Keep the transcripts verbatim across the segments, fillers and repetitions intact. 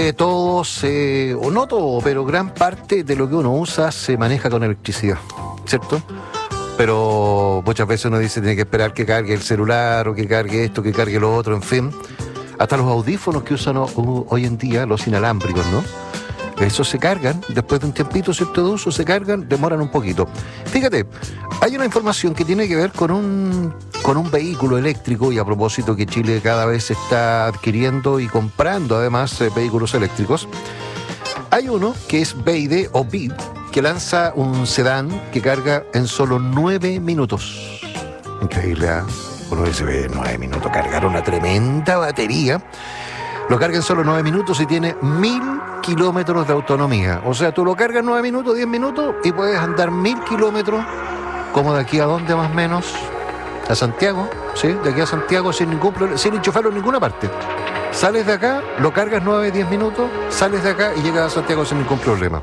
Chile todo se, o no todo, pero gran parte de lo que uno usa se maneja con electricidad, ¿cierto? Pero muchas veces uno dice tiene que esperar que cargue el celular o que cargue esto, que cargue lo otro, en fin. Hasta los audífonos que usan o, hoy en día, los inalámbricos, ¿no? Esos se cargan, después de un tiempito, ¿cierto?, de uso, se cargan, demoran un poquito. Fíjate, hay una información que tiene que ver con un, con un vehículo eléctrico, y a propósito que Chile cada vez está adquiriendo y comprando además eh, vehículos eléctricos. Hay uno que es Beide o B I D, que lanza un sedán que carga en solo nueve minutos. Increíble, ¿eh? Uno dice, ve, nueve minutos, cargar una tremenda batería. Lo carga en solo nueve minutos y tiene mil kilómetros de autonomía. O sea, tú lo cargas nueve minutos, diez minutos y puedes andar mil kilómetros, como de aquí a dónde más o menos, a Santiago, ¿sí? De aquí a Santiago sin ningún problema, sin enchufarlo en ninguna parte. Sales de acá, lo cargas nueve, diez minutos, sales de acá y llegas a Santiago sin ningún problema.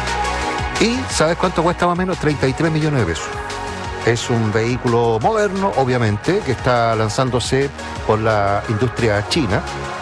¿Y sabes cuánto cuesta más o menos? treinta y tres millones de pesos. Es un vehículo moderno, obviamente, que está lanzándose por la industria china.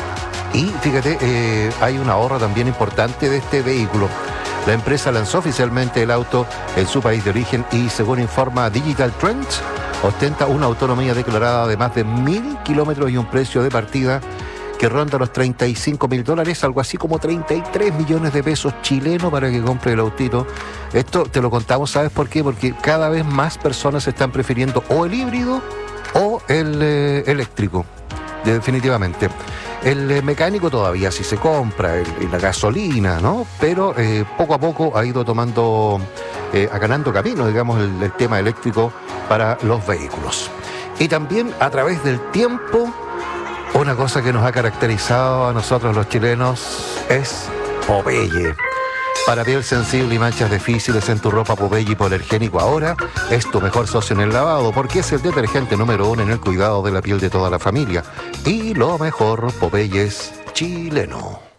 Y fíjate, eh, hay un ahorro también importante de este vehículo. La empresa lanzó oficialmente el auto en su país de origen y, según informa Digital Trends, ostenta una autonomía declarada de más de mil kilómetros y un precio de partida que ronda los treinta y cinco mil dólares, algo así como treinta y tres millones de pesos chilenos para que compre el autito. Esto te lo contamos, ¿sabes por qué? Porque cada vez más personas están prefiriendo o el híbrido o el eh, eléctrico, definitivamente. El eh, mecánico todavía sí se compra, el, la gasolina, ¿no? Pero eh, poco a poco ha ido tomando, eh, ganando camino, digamos, el, el tema eléctrico para los vehículos. Y también a través del tiempo, una cosa que nos ha caracterizado a nosotros los chilenos es Popeye. Para piel sensible y manchas difíciles en tu ropa, Popeye hipoalergénico ahora es tu mejor socio en el lavado, porque es el detergente número uno en el cuidado de la piel de toda la familia. Y lo mejor, Popeye es chileno.